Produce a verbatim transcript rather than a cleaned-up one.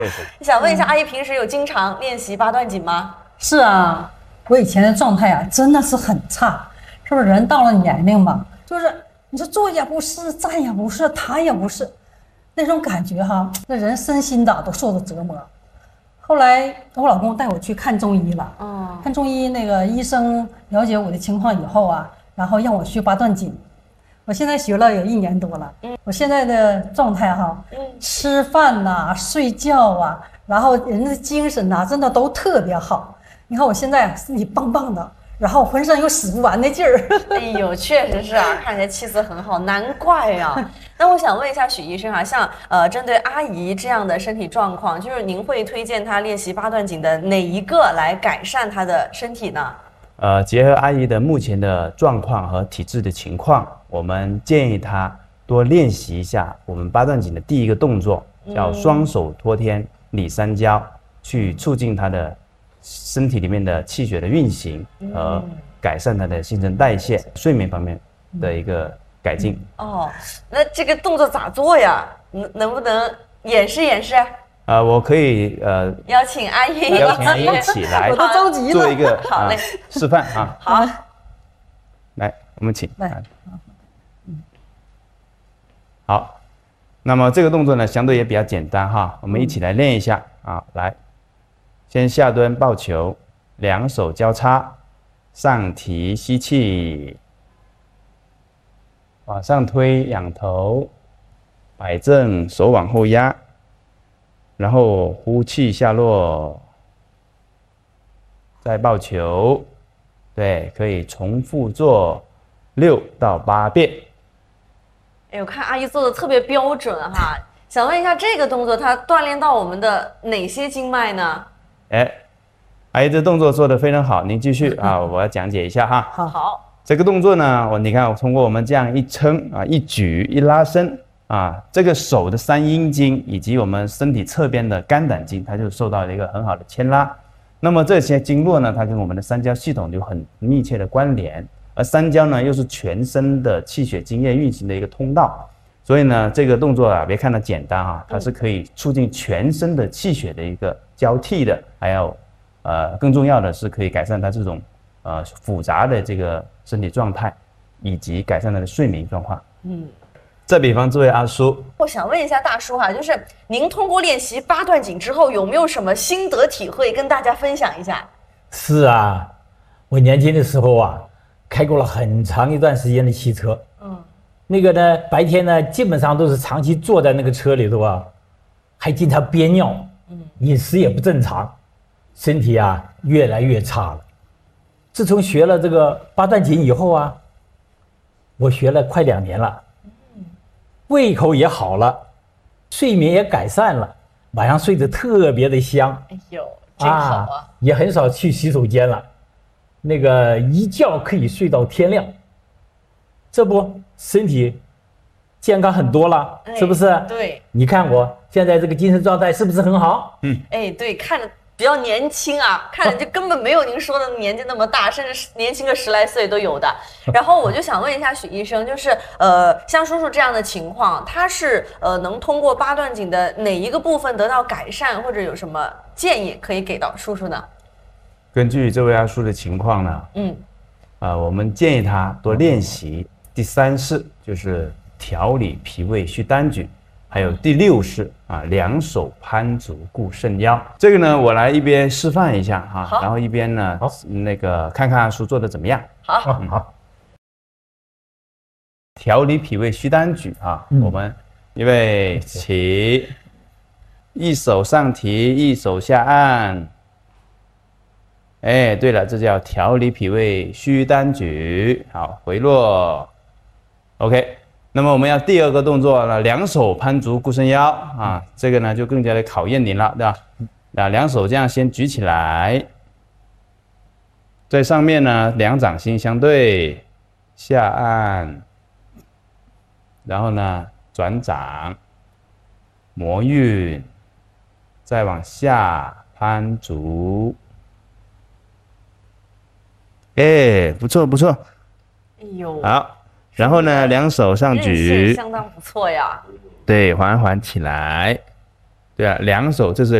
想问一下，阿姨平时有经常练习八段锦吗？ 是啊，我以前的状态啊，真的是很差，是不是？人到了年龄嘛，就是你说坐也不是，站也不是，躺也不是，那种感觉哈，那人身心的都受到折磨。后来我老公带我去看中医了，哦，看中医那个医生了解我的情况以后啊，然后让我学八段锦。我现在学了有一年多了，嗯，我现在的状态哈，嗯，吃饭呐、啊、睡觉啊，然后人的精神呐、啊，真的都特别好。你看我现在身体棒棒的，然后浑身有使不完的劲儿。 哎呦，确实是啊，看起来气色很好，难怪啊。那我想问一下许医生啊，像呃针对阿姨这样的身体状况，就是您会推荐她练习八段锦的哪一个来改善她的身体呢？ 呃，结合阿姨的目前的状况和体质的情况，我们建议她多练习一下我们八段锦的第一个动作，叫双手托天理三焦，嗯、去促进她的身体里面的气血的运行和改善她的新陈代谢、睡眠方面的一个改进。 哦，那这个动作咋做呀？能能不能演示演示？ 呃，我可以呃邀请阿姨， 邀请阿姨一起来， 我都着急了， 做一个好嘞、 啊、示范啊。 好， 来，我们请来。 好，那么这个动作呢，相对也比较简单哈，我们一起来练一下啊。来，先下蹲抱球，两手交叉，上提吸气，往上推仰头，摆正，手往后压。然后呼气下落，再抱球，对，可以重复做六到八遍。 哎，我看阿姨做的特别标准哈，想问一下这个动作它锻炼到我们的哪些经脉呢？ 哎，阿姨这动作做得非常好，您继续啊，我要讲解一下哈。 好，好， 这个动作呢，我你看我通过我们这样一撑啊，一举一拉伸。啊，这个手的三阴经以及我们身体侧边的肝胆经，它就受到了一个很好的牵拉。那么这些经络呢，它跟我们的三焦系统有很密切的关联，而三焦呢又是全身的气血津液运行的一个通道。所以呢，这个动作啊，别看它简单啊，它是可以促进全身的气血的一个交替的，还有呃更重要的是可以改善它这种呃复杂的这个身体状态，以及改善它的睡眠状况。嗯。再比方，这位阿叔， 我想问一下大叔哈，就是您通过练习八段锦之后，有没有什么心得体会跟大家分享一下？ 是啊，我年轻的时候啊，开过了很长一段时间的汽车，嗯，那个呢，白天呢，基本上都是长期坐在那个车里头啊，还经常憋尿，嗯，饮食也不正常，身体啊越来越差了。自从学了这个八段锦以后啊，我学了快两年了。胃口也好了，睡眠也改善了，晚上睡得特别的香。 哎呦，真好啊！啊也很少去洗手间了，那个一觉可以睡到天亮，这不身体健康很多了，哎、是不是？ 对， 你看我现在这个精神状态是不是很好？ 嗯，哎，对，看着比较年轻啊，看着就根本没有您说的年纪那么大，甚至年轻个十来岁都有的。然后我就想问一下许医生，就是呃，像叔叔这样的情况，他是呃能通过八段锦的哪一个部分得到改善，或者有什么建议可以给到叔叔呢？ 根据这位阿叔的情况呢，嗯，啊、呃，我们建议他多练习第三式，就是调理脾胃虚单举。还有第六式啊，两手攀足固肾腰。这个呢，我来一边示范一下哈、啊，然后一边呢，那个看看阿叔做的怎么样。 好， 嗯、好。调理脾胃虚单举啊，嗯、我们预备起，一手上提，一手下按。哎，对了，这叫调理脾胃虚单举。好，回落。OK。那么我们要第二个动作呢，两手攀足固肾腰啊，这个呢就更加的考验您了，对吧？啊，两手这样先举起来，在上面呢两掌心相对，下按，然后呢转掌，摩运，再往下攀足，哎，不错不错， 哎呦， 好。然后呢，两手上举， 相当不错呀。 对，缓缓起来， 对啊，两手这是